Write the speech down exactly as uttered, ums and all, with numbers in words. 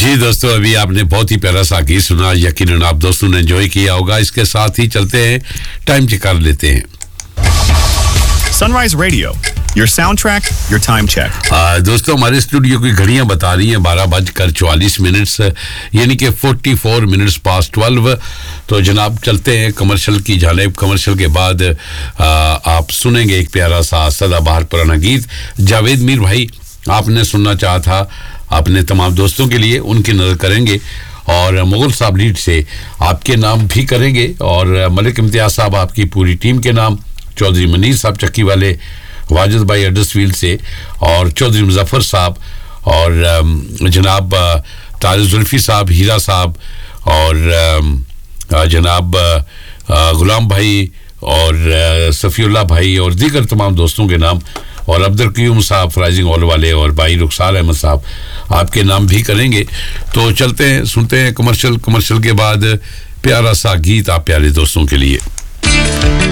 जी दोस्तों, अभी आपने बहुत ही प्यारा सा गीत सुना, यकीनन आप दोस्तों ने एंजॉय किया होगा। इसके साथ ही चलते हैं, टाइम चेक कर लेते हैं। Sunrise Radio, your soundtrack, your time check. आ, दोस्तों, हमारे स्टूडियो की घड़ियां बता रही हैं बारह बजकर चौवालीस मिनट्स, यानी कि चौवालीस मिनट्स पास बारह। तो जनाब चलते हैं कमर्शियल की जानिब। कमर्शियल के बाद आ, आप सुनेंगे एक प्यारा सा सदाबहार पुराना गीत। जावेद मीर भाई आपने सुनना चाहा था, अपने तमाम दोस्तों के लिए उनकी नज़र करेंगे, और मुगल साहब लीड से आपके नाम भी करेंगे, और मलिक इम्तियाज साहब आपकी पूरी टीम के नाम, चौधरी मनीर साहब चक्की वाले, वाजिद भाई एडसफील्ड से, और चौधरी मुजफ्फर साहब, और जनाब तारिक जुल्फी साहब, हीरा साहब, और जनाब गुलाम भाई, और सफ़ीउल्लाह भाई, और दीगर तमाम दोस्तों के नाम, और अब्दुल क़य्यूम साहब राइजिंग हॉल वाले, और भाई रुखसार अहमद साहब आपके नाम भी करेंगे। तो चलते हैं, सुनते हैं कमर्शियल। कमर्शियल के बाद प्यारा सा गीत आप प्यारे दोस्तों के लिए।